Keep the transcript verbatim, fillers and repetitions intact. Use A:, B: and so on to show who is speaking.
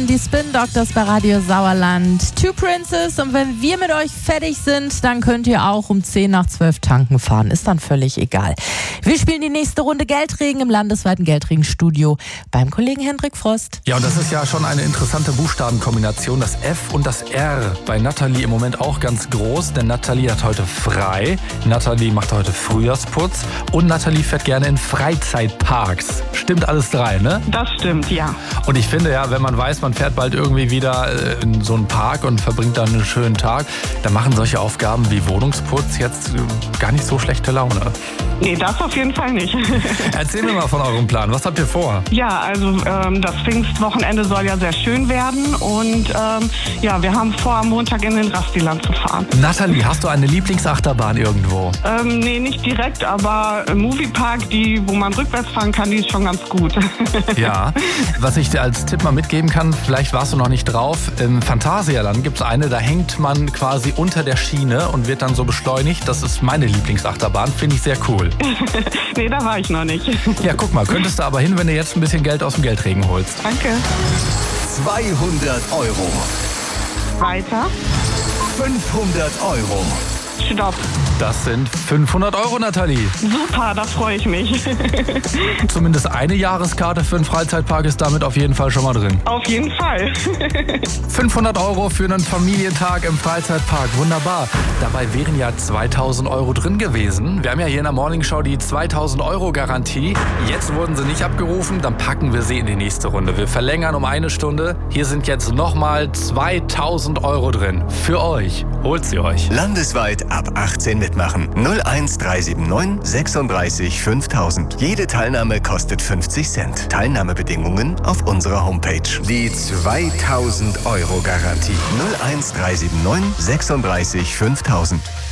A: hören die Spin Doctors bei Radio Sauerland. Two Princes. Und wenn wir mit euch fertig sind, dann könnt ihr auch um zehn nach zwölf tanken fahren. Ist dann völlig egal. Wir spielen die nächste Runde Geldregen im landesweiten Geldregenstudio beim Kollegen Hendrik Frost.
B: Ja, und das ist ja schon eine interessante Buchstabenkombination. Das F und das R. Bei Nathalie im Moment auch ganz groß, denn Nathalie hat heute frei. Nathalie macht heute Frühjahrsputz. Und Nathalie fährt gerne in Freizeitparks. Stimmt alles drei, ne?
C: Das stimmt, ja.
B: Und ich finde ja, wenn man weiß, man fährt bald irgendwie wieder in so einen Park und verbringt dann einen schönen Tag, dann machen solche Aufgaben wie Wohnungsputz jetzt gar nicht so schlechte Laune.
C: Nee, das auf jeden Fall nicht.
B: Erzähl mir mal von eurem Plan. Was habt ihr vor?
C: Ja, also ähm, das Pfingstwochenende soll ja sehr schön werden und ähm, ja, wir haben vor, am Montag in den Rastiland zu fahren.
B: Nathalie, hast du eine Lieblingsachterbahn irgendwo?
C: Ähm, nee, nicht direkt, aber im Moviepark, die, wo man rückwärts fahren kann, die ist schon ganz gut.
B: Ja, was ich dir als Tipp mal mitgeben kann, vielleicht warst du noch nicht drauf, im Phantasialand gibt es eine, da hängt man quasi unter der Schiene und wird dann so beschleunigt. Das ist meine Lieblingsachterbahn, finde ich sehr cool.
C: Nee, da war ich noch nicht.
B: Ja, guck mal, könntest du aber hin, wenn du jetzt ein bisschen Geld aus dem Geldregen holst.
C: Danke.
D: zweihundert Euro.
C: Weiter.
D: fünfhundert Euro.
C: Stopp.
B: Das sind fünfhundert Euro, Nathalie.
C: Super, da freue ich mich.
B: Zumindest eine Jahreskarte für einen Freizeitpark ist damit auf jeden Fall schon mal drin.
C: Auf jeden Fall.
B: fünfhundert Euro für einen Familientag im Freizeitpark. Wunderbar. Dabei wären ja zweitausend Euro drin gewesen. Wir haben ja hier in der Morningshow die zweitausend Euro Garantie. Jetzt wurden sie nicht abgerufen, dann packen wir sie in die nächste Runde. Wir verlängern um eine Stunde. Hier sind jetzt nochmal zweitausend Euro drin. Für euch. Holt sie euch.
D: Landesweit ab achtzehn mitmachen. null eins drei sieben neun sechsunddreißig fünftausend. Jede Teilnahme kostet fünfzig Cent. Teilnahmebedingungen auf unserer Homepage. Die zweitausend Euro Garantie. null eins drei sieben neun sechsunddreißig fünftausend.